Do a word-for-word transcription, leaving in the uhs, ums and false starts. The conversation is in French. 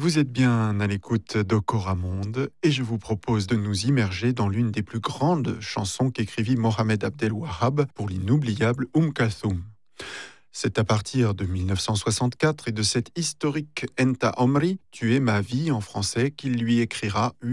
Vous êtes bien à l'écoute d'Okoramonde et je vous propose de nous immerger dans l'une des plus grandes chansons qu'écrivit Mohamed Abdel Wahab pour l'inoubliable Oum Kalthoum. C'est à partir de mille neuf cent soixante-quatre et de cette historique Enta Omri, Tu es ma vie en français, qu'il lui écrira